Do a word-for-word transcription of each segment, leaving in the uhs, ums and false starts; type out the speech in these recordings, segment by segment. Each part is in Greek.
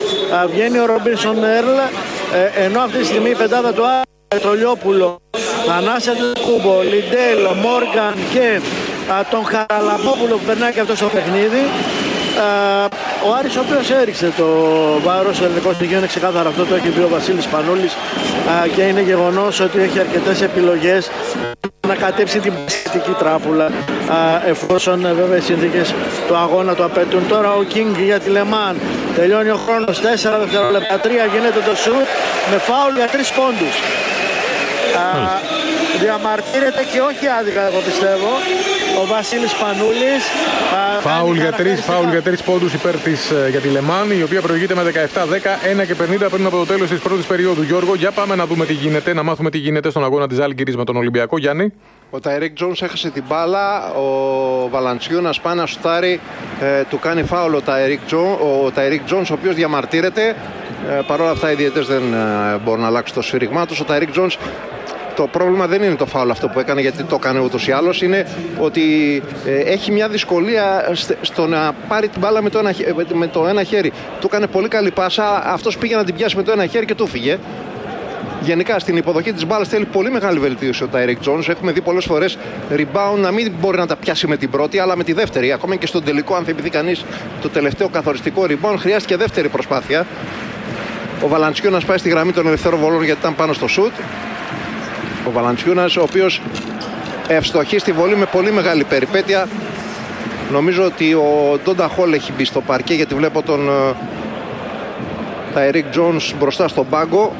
βγαίνει ο Ρόμπινσον Έρλ, ε, ενώ αυτή τη στιγμή η πεντάδα του Τρολιόπουλο, Θανάση Αντετοκούμπο, Λιντέλ, Μόργαν και α, τον Χαραλαμπόπουλο που περνάει και αυτό στο παιχνίδι. Α, ο Άρης, ο οποίος έριξε το βάρος στο ελληνικό στοιχείο, είναι ξεκάθαρο αυτό, το έχει πει ο Βασίλης Πανούλης, α, και είναι γεγονός ότι έχει αρκετές επιλογές να κατέψει την παστική τράπουλα, α, εφόσον βέβαια οι συνθήκες του αγώνα το απαιτούν. Τώρα ο Κίνγκ για τη Λεμάν, τελειώνει ο χρόνος, τέσσερα δευτερόλεπτα, τρία γίνεται το σουτ με φάουλ για τρεις πόντους. Α, διαμαρτύρεται και όχι άδικα, εγώ πιστεύω, ο Βασίλης Πανούλης. Φάουλ για τρεις, φάουλ για τρεις πόντους υπέρ της για τη Λεμάν, η οποία προηγείται με δεκαεπτά δέκα, ένα και πενήντα πριν από το τέλος της πρώτης περίοδου. Γιώργο, για πάμε να δούμε τι γίνεται, να μάθουμε τι γίνεται στον αγώνα της Ζάλγκιρις με τον Ολυμπιακό. Γιάννη. Ο Ταϊρίκ Τζόνς έχασε την μπάλα, ο Βαλαντσιούνας πάει να σουτάρει, ε, του κάνει φάουλ ο Ταϊρίκ Τζόνς, ο οποίος διαμαρτύρεται. Ε, Παρ' όλα αυτά οι διαιτητές δεν ε, μπορούν να αλλάξουν το σφύριγμά τους. Ο Ταϊρίκ Τζόνς, το πρόβλημα δεν είναι το φάουλ αυτό που έκανε, γιατί το έκανε ούτως ή άλλως, είναι ότι ε, έχει μια δυσκολία στο να πάρει την μπάλα με το, ένα, με το ένα χέρι. Του έκανε πολύ καλή πάσα, αυτός πήγε να την πιάσει με το ένα χέρι και του φύγε. Γενικά στην υποδοχή της μπάλας θέλει πολύ μεγάλη βελτίωση ο Ταϊρίκ Τζόνς. Έχουμε δει πολλές φορές rebound να μην μπορεί να τα πιάσει με την πρώτη, αλλά με τη δεύτερη. Ακόμα και στον τελικό, αν θυμηθεί κανείς το τελευταίο καθοριστικό rebound, χρειάστηκε δεύτερη προσπάθεια. Ο Βαλαντσιούνας πάει στη γραμμή των ελευθέρων βολών γιατί ήταν πάνω στο σουτ. Ο Βαλαντσιούνας, ο οποίος ευστοχεί στη βολή με πολύ μεγάλη περιπέτεια. Νομίζω ότι ο Ντόντα Χολ έχει μπει στο παρκέ, γιατί βλέπω τον Ταϊρίκ Τζόνς μπροστά στον πάγκο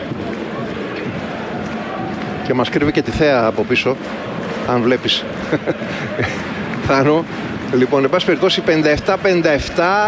και μας κρύβει και τη θέα από πίσω, αν βλέπεις. Θάνο. Λοιπόν, εν πάση περιπτώσει, πενήντα επτά πενήντα επτά,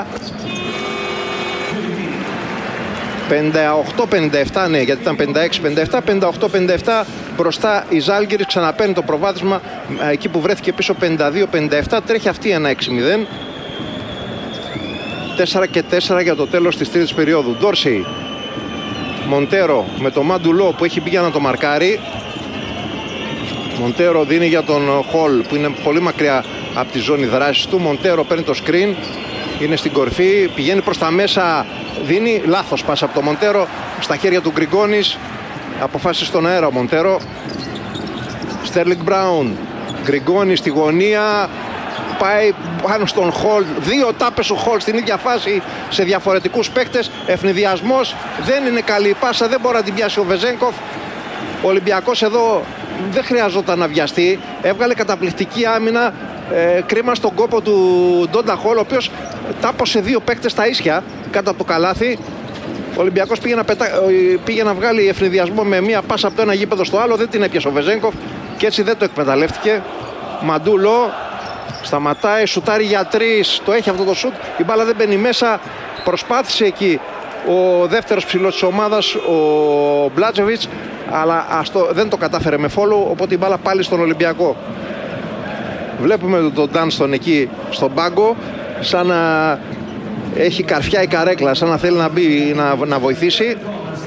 πενήντα οκτώ πενήντα επτά, ναι, γιατί ήταν πενήντα έξι πενήντα επτά, πενήντα οκτώ πενήντα επτά μπροστά η Ζάλγκιρις, ξαναπαίρνει το προβάδισμα εκεί που βρέθηκε πίσω πενήντα δύο πενήντα επτά, τρέχει αυτή ένα έξι μηδέν. τέσσερα και τέσσερα για το τέλος της τρίτης περίοδου. Ντόρσεϊ, Μοντέρο με το Μαντουλό που έχει μπει για να το μαρκάρει. Μοντέρο δίνει για τον Χολ που είναι πολύ μακριά από τη ζώνη δράσης του. Μοντέρο παίρνει το screen, είναι στην κορφή, πηγαίνει προς τα μέσα, δίνει λάθος πάσα από το Μοντέρο στα χέρια του Γκριγκόνης. Αποφάσισε στον αέρα ο Μοντέρο. Στέρλινγκ Μπράουν, Γκριγκόνη στη γωνία, πάει πάνω στον Χολ, δύο τάπες ο Χολ στην ίδια φάση σε διαφορετικούς παίκτες. Ευνηδιασμός, δεν είναι καλή η πάσα, δεν μπορεί να την πιάσει ο Βεζένκοφ. Ο Ολυμπιακός εδώ δεν χρειαζόταν να βιαστεί, έβγαλε καταπληκτική άμυνα. Ε, κρίμα στον κόπο του Ντόντα Χολ, ο οποίος τάπωσε δύο παίκτες στα ίσια κάτω από το καλάθι. Ο Ολυμπιακός πήγε να, πετά... πήγε να βγάλει ευνηδιασμό με μία πάσα από το ένα γήπεδο στο άλλο, δεν την έπιασε ο Βεζένκοφ και έτσι δεν το εκμεταλλεύτηκε. Μαντούλο σταματάει, σουτάρει για τρεις, το έχει αυτό το σουτ, η μπάλα δεν μπαίνει μέσα. Προσπάθησε εκεί ο δεύτερος ψηλός της ομάδας, ο Μπλάτζεβιτς, αλλά αυτό δεν το κατάφερε με φόλο, οπότε η μπάλα πάλι στον Ολυμπιακό. Βλέπουμε τον Ντάνστον εκεί στον πάγκο, σαν να έχει καρφιά η καρέκλα, σαν να θέλει να μπει να, να βοηθήσει.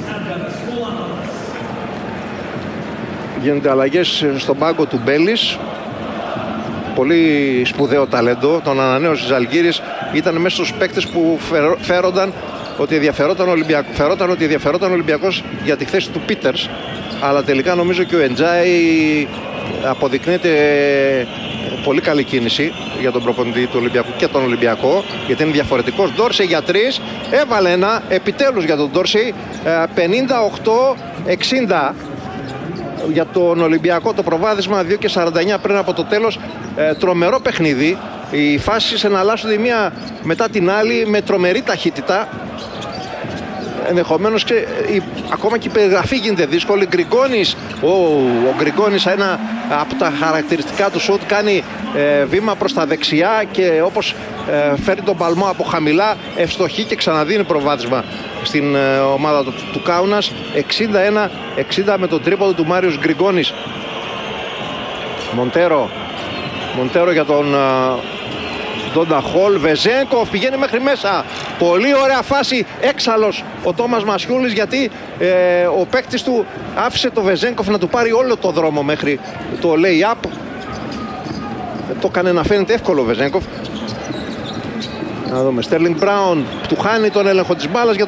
Γίνονται αλλαγές στον πάγκο του Μπέλης. Πολύ σπουδαίο ταλέντο, τον ανανέωσε Ζαλγκίρις. Ήταν μέσα στους παίκτες που φέρονταν ότι ενδιαφερόταν ο Ολυμπιακός, φερόταν ότι ενδιαφερόταν ο Ολυμπιακός για τη θέση του Πίτερς. Αλλά τελικά νομίζω και ο Εντζάι αποδεικνύεται πολύ καλή κίνηση για τον προπονητή του Ολυμπιακού και τον Ολυμπιακό, γιατί είναι διαφορετικός. Ντόρσεϊ για τρεις, έβαλε ένα επιτέλους για τον Ντόρσεϊ. Πενήντα οκτώ εξήντα για τον Ολυμπιακό το προβάδισμα, δύο και σαράντα εννιά πριν από το τέλος. ε, τρομερό παιχνίδι, οι φάσεις εναλλάσσονται η μία μετά την άλλη με τρομερή ταχύτητα. Ενδεχομένως και η, ακόμα και η περιγραφή γίνεται δύσκολη. Γκριγκόνης, ο, ο Γκριγκόνης, ένα από τα χαρακτηριστικά του σουτ, κάνει ε, βήμα προς τα δεξιά και όπως ε, φέρει τον παλμό από χαμηλά, ευστοχεί και ξαναδίνει προβάδισμα στην ε, ομάδα του, του Κάουνας. εξήντα ένα εξήντα με τον τρίποντο του Μάριος Γκριγκόνης. Μοντέρο Μοντέρο για τον ε, Ντόντα Χολ. Βεζένκοφ πηγαίνει μέχρι μέσα. Πολύ ωραία φάση. Έξαλλος ο Τόμας Μασιούλης, γιατί ε, ο παίκτης του άφησε το Βεζένκοφ να του πάρει όλο το δρόμο μέχρι το lay-up. Το έκανε να φαίνεται εύκολο ο Βεζένκοφ. Να δούμε. Στέρλινγκ Μπράουν του χάνει τον έλεγχο της μπάλας για